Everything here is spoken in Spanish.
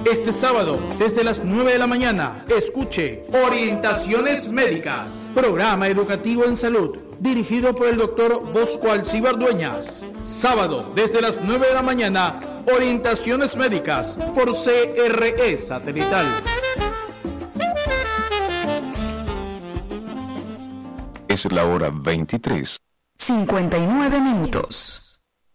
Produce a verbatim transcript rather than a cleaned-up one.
Este sábado, desde las nueve de la mañana, escuche Orientaciones Médicas, programa educativo en salud, dirigido por el doctor Bosco Alcíbar Dueñas. Sábado, desde las nueve de la mañana, Orientaciones Médicas, por C R E Satelital. Es la hora veintitrés. cincuenta y nueve minutos.